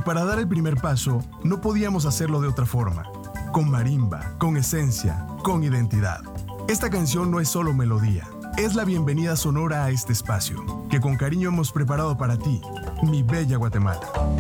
para dar el primer paso, no podíamos hacerlo de otra forma. Con marimba, con esencia, con identidad. Esta canción no es solo melodía, es la bienvenida sonora a este espacio, que con cariño hemos preparado para ti, mi bella Guatemala.